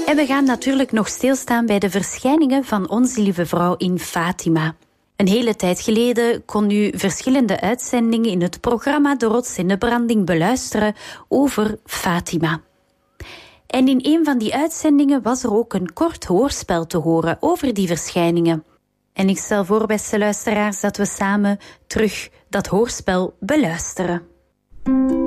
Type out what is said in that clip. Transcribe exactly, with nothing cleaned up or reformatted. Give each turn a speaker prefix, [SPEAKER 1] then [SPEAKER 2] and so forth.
[SPEAKER 1] En we gaan natuurlijk nog stilstaan bij de verschijningen van Onze Lieve Vrouw in Fatima. Een hele tijd geleden kon u verschillende uitzendingen in het programma De Rots in de Branding beluisteren over Fatima. En in een van die uitzendingen was er ook een kort hoorspel te horen over die verschijningen. En ik stel voor, beste luisteraars, dat we samen terug dat hoorspel beluisteren.